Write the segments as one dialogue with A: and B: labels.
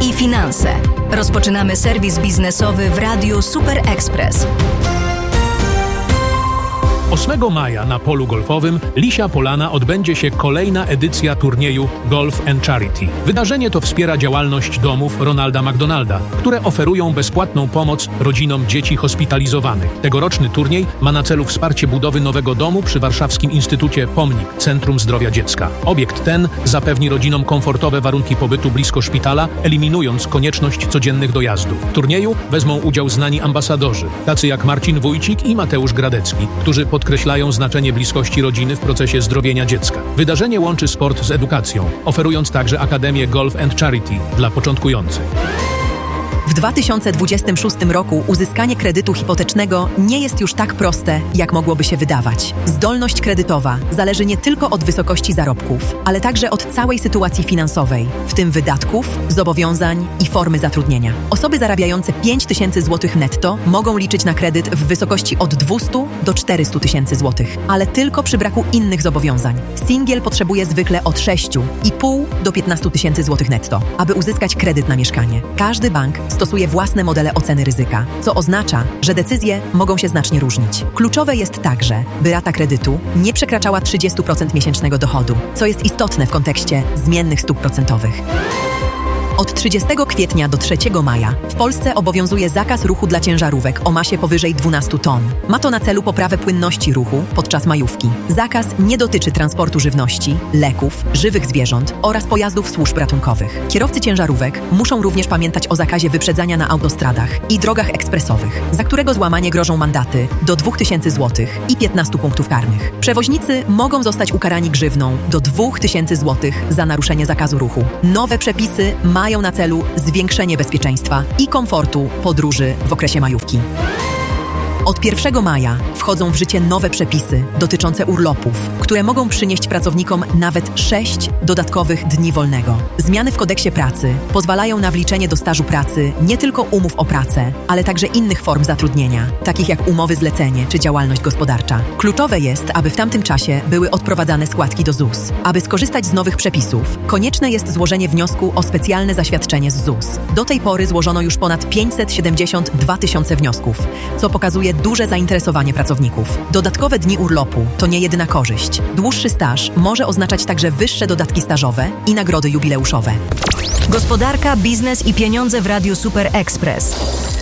A: i finanse. Rozpoczynamy serwis biznesowy w Radiu Super Express.
B: 8 maja na polu golfowym Lisia Polana odbędzie się kolejna edycja turnieju Golf & Charity. Wydarzenie to wspiera działalność domów Ronalda McDonalda, które oferują bezpłatną pomoc rodzinom dzieci hospitalizowanych. Tegoroczny turniej ma na celu wsparcie budowy nowego domu przy Warszawskim Instytucie Pomnik Centrum Zdrowia Dziecka. Obiekt ten zapewni rodzinom komfortowe warunki pobytu blisko szpitala, eliminując konieczność codziennych dojazdów. W turnieju wezmą udział znani ambasadorzy, tacy jak Marcin Wójcik i Mateusz Gradecki, którzy podkreślają znaczenie bliskości rodziny w procesie zdrowienia dziecka. Wydarzenie łączy sport z edukacją, oferując także Akademię Golf & Charity dla początkujących.
C: W 2026 roku uzyskanie kredytu hipotecznego nie jest już tak proste, jak mogłoby się wydawać. Zdolność kredytowa zależy nie tylko od wysokości zarobków, ale także od całej sytuacji finansowej, w tym wydatków, zobowiązań i formy zatrudnienia. Osoby zarabiające 5 tysięcy złotych netto mogą liczyć na kredyt w wysokości od 200 do 400 tysięcy złotych, ale tylko przy braku innych zobowiązań. Singiel potrzebuje zwykle od 6,5 do 15 tysięcy złotych netto, aby uzyskać kredyt na mieszkanie. Każdy bank stosuje własne modele oceny ryzyka, co oznacza, że decyzje mogą się znacznie różnić. Kluczowe jest także, by rata kredytu nie przekraczała 30% miesięcznego dochodu, co jest istotne w kontekście zmiennych stóp procentowych. Od 30 kwietnia do 3 maja w Polsce obowiązuje zakaz ruchu dla ciężarówek o masie powyżej 12 ton. Ma to na celu poprawę płynności ruchu podczas majówki. Zakaz nie dotyczy transportu żywności, leków, żywych zwierząt oraz pojazdów służb ratunkowych. Kierowcy ciężarówek muszą również pamiętać o zakazie wyprzedzania na autostradach i drogach ekspresowych, za którego złamanie grożą mandaty do 2000 zł i 15 punktów karnych. Przewoźnicy mogą zostać ukarani grzywną do 2000 zł za naruszenie zakazu ruchu. Nowe przepisy mają na celu zwiększenie bezpieczeństwa i komfortu podróży w okresie majówki. Od 1 maja wchodzą w życie nowe przepisy dotyczące urlopów, które mogą przynieść pracownikom nawet 6 dodatkowych dni wolnego. Zmiany w kodeksie pracy pozwalają na wliczenie do stażu pracy nie tylko umów o pracę, ale także innych form zatrudnienia, takich jak umowy zlecenie czy działalność gospodarcza. Kluczowe jest, aby w tamtym czasie były odprowadzane składki do ZUS. Aby skorzystać z nowych przepisów, konieczne jest złożenie wniosku o specjalne zaświadczenie z ZUS. Do tej pory złożono już ponad 572 tysiące wniosków, co pokazuje duże zainteresowanie pracowników. Dodatkowe dni urlopu to nie jedyna korzyść. Dłuższy staż może oznaczać także wyższe dodatki stażowe i nagrody jubileuszowe.
A: Gospodarka, biznes i pieniądze w Radiu Super Express.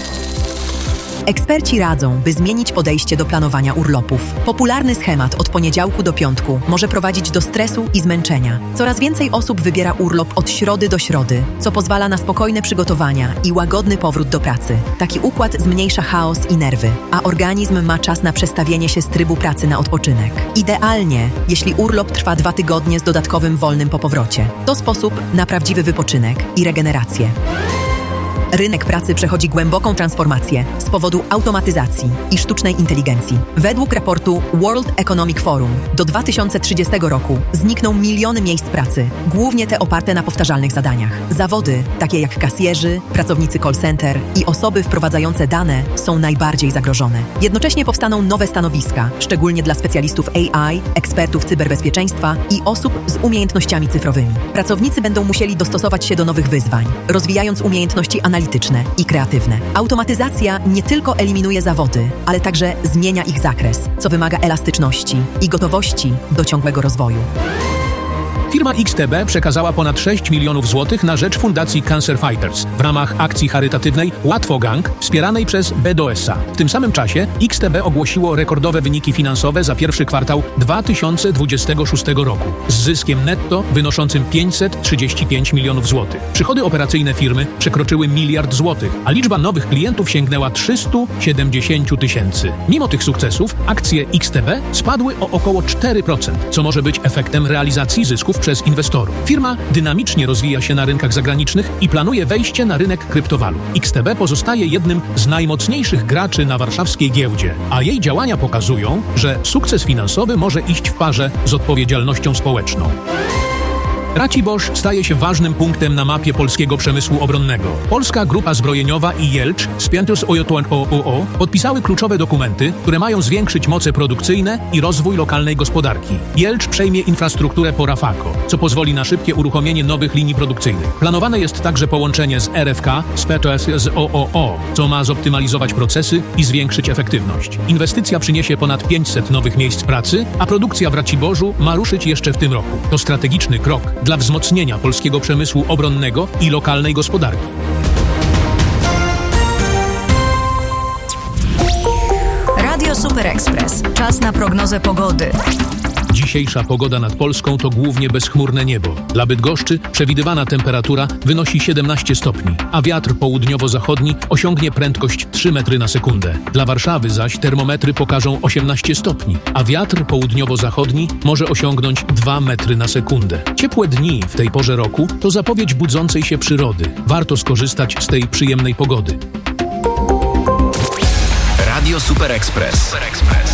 C: Eksperci radzą, by zmienić podejście do planowania urlopów. Popularny schemat od poniedziałku do piątku może prowadzić do stresu i zmęczenia. Coraz więcej osób wybiera urlop od środy do środy, co pozwala na spokojne przygotowania i łagodny powrót do pracy. Taki układ zmniejsza chaos i nerwy, a organizm ma czas na przestawienie się z trybu pracy na odpoczynek. Idealnie, jeśli urlop trwa 2 tygodnie z dodatkowym wolnym po powrocie. To sposób na prawdziwy wypoczynek i regenerację. Rynek pracy przechodzi głęboką transformację z powodu automatyzacji i sztucznej inteligencji. Według raportu World Economic Forum do 2030 roku znikną miliony miejsc pracy, głównie te oparte na powtarzalnych zadaniach. Zawody, takie jak kasjerzy, pracownicy call center i osoby wprowadzające dane są najbardziej zagrożone. Jednocześnie powstaną nowe stanowiska, szczególnie dla specjalistów AI, ekspertów cyberbezpieczeństwa i osób z umiejętnościami cyfrowymi. Pracownicy będą musieli dostosować się do nowych wyzwań, rozwijając umiejętności analityczne i kreatywne. Automatyzacja nie tylko eliminuje zawody, ale także zmienia ich zakres, co wymaga elastyczności i gotowości do ciągłego rozwoju.
B: Firma XTB przekazała ponad 6 milionów złotych na rzecz Fundacji Cancer Fighters w ramach akcji charytatywnej Łatwogang wspieranej przez BDOS-a. W tym samym czasie XTB ogłosiło rekordowe wyniki finansowe za pierwszy kwartał 2026 roku z zyskiem netto wynoszącym 535 milionów złotych. Przychody operacyjne firmy przekroczyły 1 miliard złotych, a liczba nowych klientów sięgnęła 370 tysięcy. Mimo tych sukcesów akcje XTB spadły o około 4%, co może być efektem realizacji zysków przez inwestorów. Firma dynamicznie rozwija się na rynkach zagranicznych i planuje wejście na rynek kryptowalut. XTB pozostaje jednym z najmocniejszych graczy na warszawskiej giełdzie, a jej działania pokazują, że sukces finansowy może iść w parze z odpowiedzialnością społeczną. Raciborz staje się ważnym punktem na mapie polskiego przemysłu obronnego. Polska Grupa Zbrojeniowa i Jelcz z Piętus OOO podpisały kluczowe dokumenty, które mają zwiększyć moce produkcyjne i rozwój lokalnej gospodarki. Jelcz przejmie infrastrukturę po Rafako, co pozwoli na szybkie uruchomienie nowych linii produkcyjnych. Planowane jest także połączenie z RFK z PTS z OOO, co ma zoptymalizować procesy i zwiększyć efektywność. Inwestycja przyniesie ponad 500 nowych miejsc pracy, a produkcja w Raciborzu ma ruszyć jeszcze w tym roku. To strategiczny krok dla wzmocnienia polskiego przemysłu obronnego i lokalnej gospodarki.
A: Radio Super Express. Czas na prognozę pogody.
B: Dzisiejsza pogoda nad Polską to głównie bezchmurne niebo. Dla Bydgoszczy przewidywana temperatura wynosi 17 stopni, a wiatr południowo-zachodni osiągnie prędkość 3 metry na sekundę. Dla Warszawy zaś termometry pokażą 18 stopni, a wiatr południowo-zachodni może osiągnąć 2 metry na sekundę. Ciepłe dni w tej porze roku to zapowiedź budzącej się przyrody. Warto skorzystać z tej przyjemnej pogody.
D: Radio Super Express.